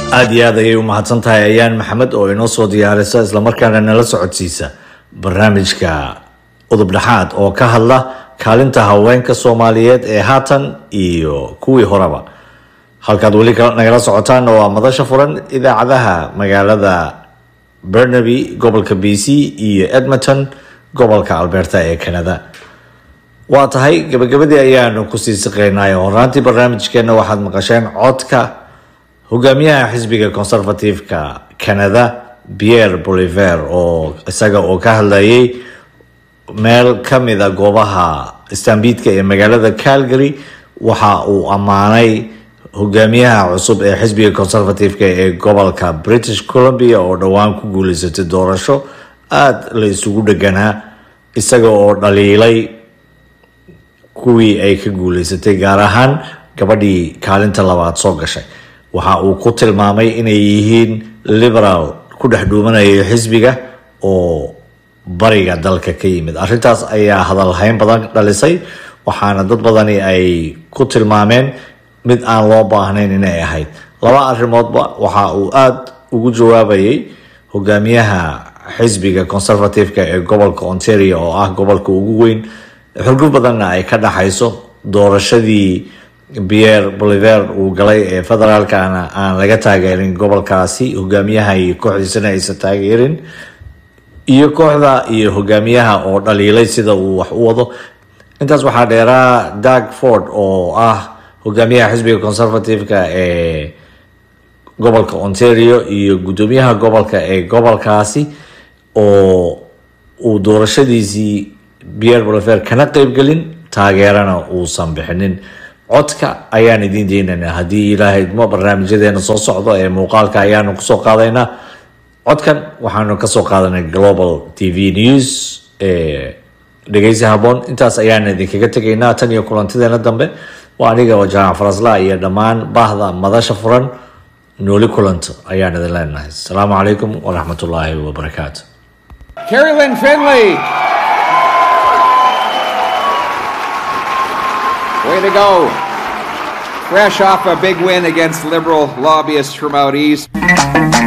aad iyo aad ayay u mahadsan tahay ayaan maxamed oo inoo soo diyaarisa isla markaana nala socodsiisa barnaamijka udub dhaxaad oo ka hadla kaalinta haweenka Soomaaliyeed ee haatan iyo kuwii horeba. halkaad weli nagala socotaan waa madasha furan idaacadaha magaalada Burnaby gobolka BC iyo Edmonton gobolka Alberta ee Canada. waa tahay gabagabadii ayaanu ku sii siqeynay horaantii barnaamijkeena waxaad maqasheen codka hogaamiyaha xisbiga conservative-ka Canada Pierre Poilievre oo isaga oo ka hadlayay meel kamid ah goobaha Stampede-ka ee magaalada Calgary. waxa uu amaanay hogaamiyaha cusub ee xisbiga conservative-ka ee gobolka British Columbia oo dhawaan ku guuleysatay doorasho aad la isugu dhaganaa isaga oo dhaliilay kuwii ay ka guuleysatay gaar ahaan gabadhii kaalinta labaad soo gashay. waxa uu ku tilmaamay inay yihiin liberal ku dhex dhuumanaya xisbiga oo bariga dalka ka yimid. arrintaas ayaa hadal hayn badan dhalisay waxaana dad badani ay ku tilmaameen mid aan loo baahnayn inay ahayd. laba arrimoodba waxa uu aad ugu jawaabayay hogaamiyaha xisbiga conservative-ka ee gobolka Ontario oo ah gobolka ugu weyn xulgub badanna ay ka dhaxayso doorashadii Pierre Poilievre uu galay ee federaalkana aan laga taageerin gobolkaasi hogaamiyaha iyo kooxdiisana aysan taageerin iyo kooxda iyo hogaamiyaha oo dhaliilay sida uu wax u wado. intaas waxaa dheeraa Doug Ford oo ah hogaamiyaha xisbiga conservative-ka ee gobolka Ontario iyo gudoomiyaha gobolka ee gobolkaasi oo uu doorashadiisii Pierre Poilievre kana qaybgelin taageerana uusan bixinin. codka ayaan idin deenaynaa haddii ilaahay idmo barnaamijyadeena soo socdo ee muuqaalka ayaanu kusoo qaadaynaa. codkan waxaanu kasoo qaadanay Global TV News dhegeysi haboon. intaas ayaan idinkaga tegaynaa tan iyo kulantideena dambe. waa aniga oo Jaamac Farasla iyo dhammaan baahda madasha furan nooli kulanto ayaan idin leenahay. asalaamu calaykum waraxmatullaahi wabarakaatu. Carolyn Finley. Way to go. Fresh off a big win against Liberal lobbyists from out east.